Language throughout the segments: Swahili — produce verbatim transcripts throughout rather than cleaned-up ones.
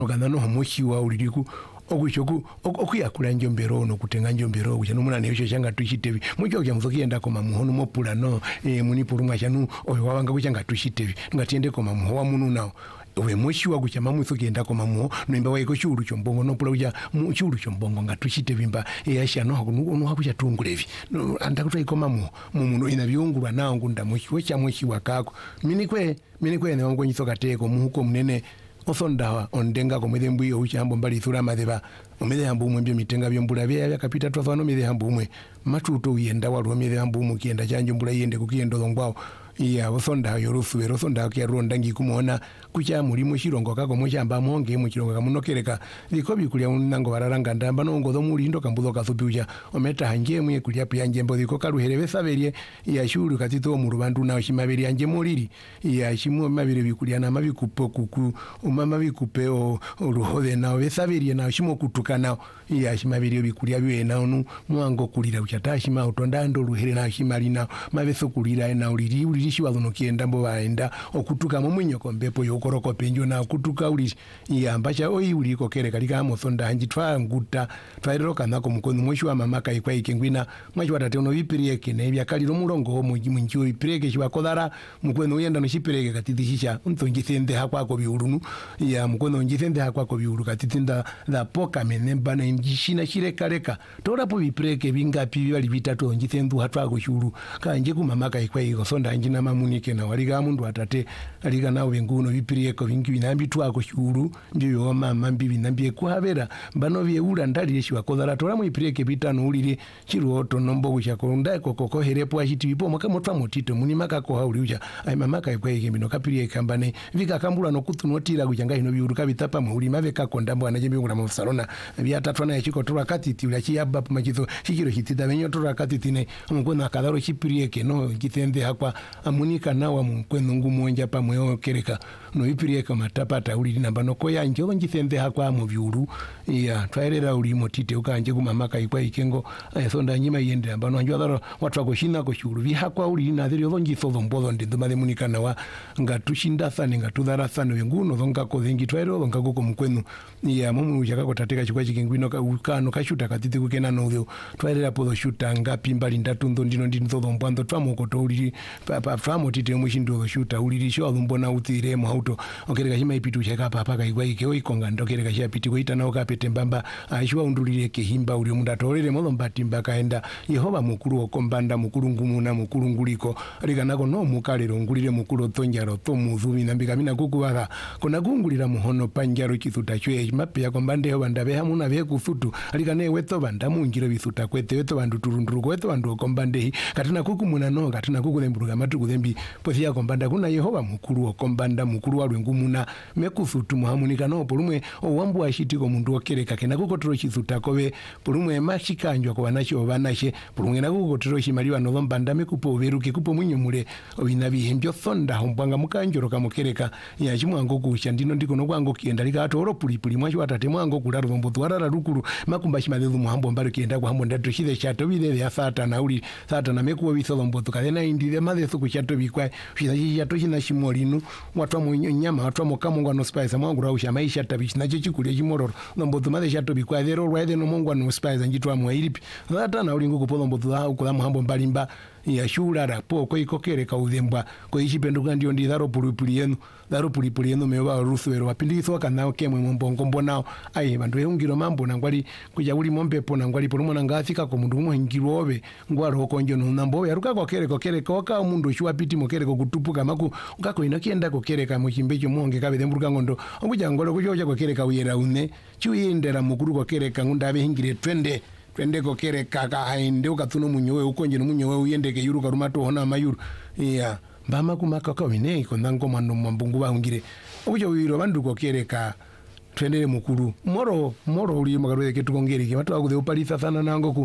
oganda no homoshi wa uliriku okuchoku okuyakula njombero no kutenga njombero kuchano muna neyo changa tuchitevi mucho kya muzoki enda koma muhono mopula no e muni pulumwa chanu oyo wabanga kuchanga tuchitevi ngatiende koma muho wa munu nawo we moshi wa kuchama muzoki enda koma muho noimba waiko churu chombongo no pula kuja mu churu chombongo ngatuchitevi mba e ashano hakunu no hakucha tungulevi no anda kutwa ikoma muho mumuno ina byungulwa nawo ngunda moshi wecha moshi wakako mini kwe mini kwe ne wango nyisoka teko muhuko munene osondawa ondenga komwede mbuyo uchambo mbali thura madheba omede hambu umwe mbyo mitenga byombula bya yakapita twafano mede hambu umwe matuto uyenda walo mede hambu umwe kienda chanjo mbula yende kukiendo longwao iya osonda yorufu bero osonda kya ronda ngikumuona kucha mulimo shirongo kako mochamba monge mu chirongo kamunokereka likobi kulya unango bararanga ndamba no ngozo mulindo kambuzo kathupi uja ometa hanje mwe kulya pya njembo liko karuherebe saberie iya shuru katito mu rubandu na shimabiri anje muliri iya shimu mabiri bikulya na mabikupo kuku umama bikupe o ruhode na besaberie na shimo kutukana iya shimabiri bikulya bye na onu mwango kulira uchatashi ma utondando ruhere na shimalina mabeso kulira na uliri uliri shiwa no kienda mbo baenda okutuka mu mwinyoko mbepo yokoroko penjo na kutuka uli yambacha oyi uli kokere kalika mosonda hanji twa nguta twairo kana ko mukono mwisho wa mamaka ikwa ikengwina mwachi watate ono vipirieke ne byakaliro mulongo mu munjyo ipireke shiwa kodara mukono yenda no shipireke katidishisha untonjisende hakwako biurunu ya mukono njisende hakwako biuru katitinda da poka menemba na njishina shirekareka torapo vipireke bingapi bali bitatu njisendu hatwako shuru kanje ku mamaka ikwa iko sonda hanji na mamunike na waliga mundu atate aliga nawo benguno vipirieko vingi binambi twako shuru ndiyo wa mama mbibi nambi kuhabera mbano byeura ndali yeshiwa kodara tora mu ipireke bitano ulire chiroto nombo kuchako ndai kokoko herepo ashiti bipo maka motwa motito muni maka ko hauli uja ai mama kai kwa ikembino kapiriye kambane vika kambula no kutunotira kuchanga ino biuru kabitapa mu ulima veka kondambo anaje ngula mu salona bya tatwana yachiko tora katiti ula chiyaba machizo chikiro chitida benyo tora katiti ne mukona kadaro chipirieke no kitende hakwa amunika nawa mu kwenu ngumonja pamwe kereka no ipirieka matapata uli namba no koya njo njitende hakwa mu biuru ya twairera uli motite ukanje ku mamaka ikwa ikengo sonda nyima yende amba no njo daro watu akoshina ko shuru vi hakwa uli na dhiri zongi sozo mbozo ndi ndumale munika nawa ngatushinda sana ngatudhara sana wenguno zonga ko zingi twairo zonga ko mukwenu ya mumu ujaka ko tateka chikwa chikingwino ka ukano kashuta katiti kukena no lyo twairera pozo shuta ngapi mbali ndatu ndo ndino ndi sozo mbwando twamoko to uli papa famo tite mushindo shuta uli sho mbona utire mu auto okereka chima ipitu chaka papa kaikwa ikeo ikonga ndokereka chapiti koita nawo kapete mbamba aishwa undulire kehimba uli munda torere mozo mbatimba kaenda Yehova mukuru okombanda mukuru ngumuna mukuru nguliko alika nako no mukalero ngulire mukuru tonjaro to muzumi nambika mina kukuwara kona kungulira muhono panjaro chithuta chwe mape yakombande yo bandabe hamuna be kufutu alika ne weto banda munjiro bisuta kwete weto bandu turunduru weto bandu okombande katina kukumuna no katina kukulemburuka matuku zembi posi yakombanda kuna Yehova mukuru okombanda mukuru wa ngumuna mekufutu muhamunika no polumwe owambu ashitiko mundu okereka kena kukotoro chithuta kobe polumwe mashikanjwa ko banacho banashe polumwe na kukotoro chimaliwa no lombanda mekupo beruke kupo munyumule obinabi hembyo sonda hombwanga mukanjoro kamukereka ya chimwango kusha ndino ndiko no kwango kienda lika atoro pulipuli mwacho watate mwango kularo bombo twara rukuru makumba chimadelu muhambo mbaro kienda kwa hambo ndatu chide chato bide ya sata na uli sata na mekuwa bisolo mboto kadena indile madhe suku chato bikwa shina chato china shimolinu watu wa nyama watu wa mokamu ngwa no spice mwangu rausha maisha tabichi na chikulia chimororo no mboto madhe chato bikwa thero rwede no mwangu no spice njitwa mwailipi sata na uli nguko polo mboto ha ukula muhambo mbalimba ya shura rapo ko ikokereka udhembwa ko ichipenduka ndio ndi dharo pulipuli yenu dharo pulipuli yenu mewa rusuero wapinditho kana kemwe mbongo mbonao ai bantu yungiro mambo nangwali kuja uli mombepo nangwali polumo nangathika ko mundu umwe ngirobe ngwaro konjo no nambo yaruka ko kereka kereka ka mundu shwa piti mokereka kutupuka maku ngako inakienda ko kereka muchimbecho monge kabe dhemburuka ngondo obuja ngolo kujoja ko kereka uyera une chuyendera mukuru ko kereka ngundabe hingire twende twende ko kereka ka hainde ukatuno munyowe ukonje no munyowe uyendeke yuru karumato hona mayuru iya mbama kumaka ka wine ko ndango mando mambungu bangire ujo wiro bandu ko kereka twendere mukuru moro moro uli magarwe ke tukongere ke watu akuthe upalisa sana nango ku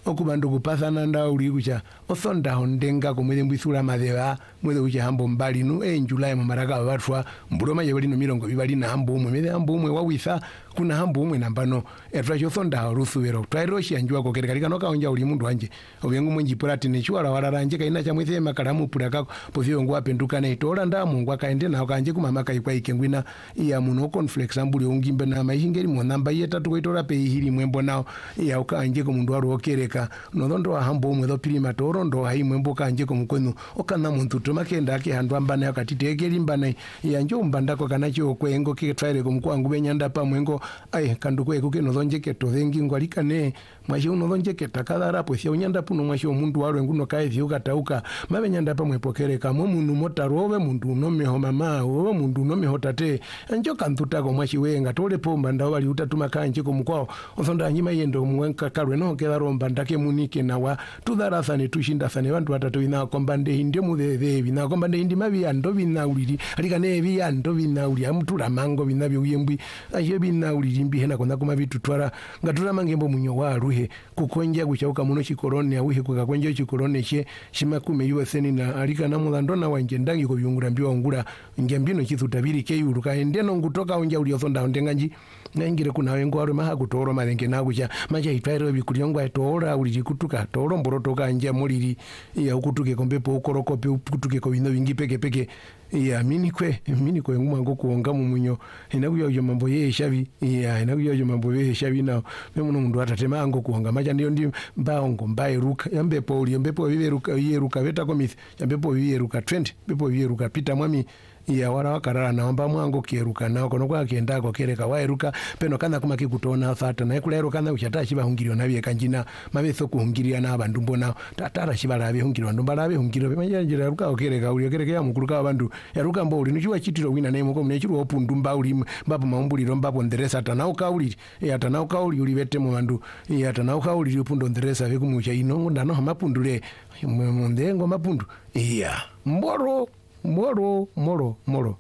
okubandu kupasana nda uli kucha osonda hondenga komwele mbwisula madheba mwele kucha hambo mbali nu e njulaye mumaraka wabatwa mbuloma yebali no mirongo bibali na hambo umwe mele hambo umwe wawisa kuna hambo umwe nambano etwacho sonda rusubero twairo shanjwa ko kereka no kaonja uli mundu wanje obyengu munji purati ne chwala wararanje kaina cha mwese makalamu puraka povyo ngwa penduka na itora nda mungu akaende na kanje kumama kaikwa ikengwina iya muno conflex ambuli ungimbe na maishingeri mo namba yetatu koitora pe hiri mwembo nao iya ukanje ko mundu waro okereka no ndo hambo umwe do prima toro ndo hai mwembo kanje ko mukwenu okana muntu tomakenda ake handwa mbana yakati tegeri mbana iya njo mbandako kana cyo kwengo ke traire ko mkwangu benyanda pa mwengo ai kanduko ekuke no donje ke to dengi ngwalikane mwashi uno donje ke takadara po sia unyanda puno mwashi omundu waro nguno kae vyuka tauka mabe nyanda pa mwepokereka mo mundu motarowe mundu no meho mama owe mundu no meho tate njo kantuta ko mwashi wenga tole pomba ndawo bali utatuma kanje ko mkwao osonda nyima yendo mwenka kalwe no ke romba ndake munike nawa tudharasa ne tushinda sane bantu batatu bina kombande hinde mudheve bina kombande hindi mabi ando bina uliri alika ne bi ando bina uli amtula mango bina byo yembwi aje bina uliri mbi hena konda kuma bitu twara ngatura mangembo munyo wa ruhe kukonja kuchauka muno chikorone awihe kukakonja chikorone che shimakume yuweseni na alika na mulandona wanje ndangi ko byungura mbiwa ngura ngembino chithutabiri ke yuruka endeno ngutoka unja uli osonda ondenganji ngire kuna wengo aro maha kutoro malenge na kucha macha itwairo bikulyongwa tora uli kutuka toro mborotoka nje muliri ya ukutuke kombepo ukorokope ukutuke ko bino bingi peke peke ya mini kwe mini kwe ngumango kuonga mumunyo inakuya yo mambo ye shabi ya inakuya yo mambo ye shabi na memuno mundu atatema ango kuonga macha ndio ndi mbaongo mbaye ruka yambepo uli yambepo biberuka yeruka beta komisi yambepo biberuka twenty bepo biberuka pita mwami iya wara wakarara na wamba mwango kieruka nao kono kwa kienda ko kereka wairuka peno kana kuma kikutona fata na kulero kana uchata shiba hungirio na bieka njina mabeso kuhungiria na abandu mbona tatara shiba labe hungirio ndumba labe hungirio bemanjira ruka okereka uli okereka ya mukuruka abandu yaruka mbo uli nichiwa chitiro wina naye muko mnechiru opundu mba uli mbapo maumbuliro mbapo nderesa tana ukauli ya tana ukauli uli bete mu bandu ya tana ukauli upundo nderesa bekumucha inongo ndano mapundule mundengo mapundu iya mboro moro moro moro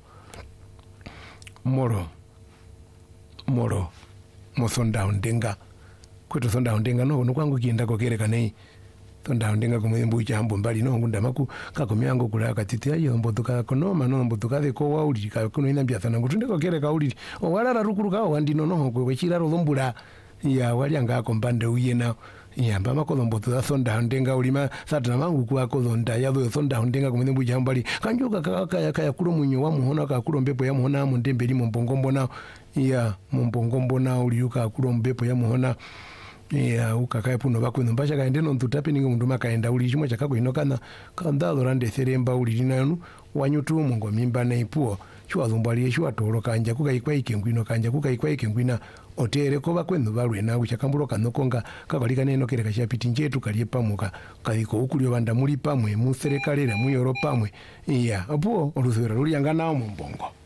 moro moro mosonda ondenga kweto sonda ondenga no kwangu kienda kokereka nei sonda ondenga kumembu chambo mbali no ngunda maku kakomyango kula katiti ayo mbotuka kono mano mbotuka de ko wauli ka kuno ina mbya sana ngutunde kokereka uli o walala rukuruka wandino no kwe chiraro zombula ya wali anga kombande uyena yamba makolombo to sonda ndenga ulima satana mangu kwa kolonda yazo sonda ndenga kumene buja mbali kanjuka kaka kaya kulo munyo wa muhona ka kulo mbepo ya muhona mu ndembeli mu mbongombo na ya mu mbongombo na uliyuka kulo mbepo ya muhona ya ukakaye puno bakwino mbasha kaende no ntutape ningo mundu makaenda uli chimwe chakako inokana kandalo rande seremba uli linanu wanyutu mungo mimba na ipuo chwa zombali chwa toro kanja kukaikwa ikengwino kanja kukaikwa ikengwina otere ko bakwendo balwe na kuchakambulo kanokonga kabalika neno kereka chapiti njetu kaliye pamuka kaliko ukulyo banda muri pamwe mu serikali le mu Europa mwe iya apo oluzero luli yanga nawo mu mbongo.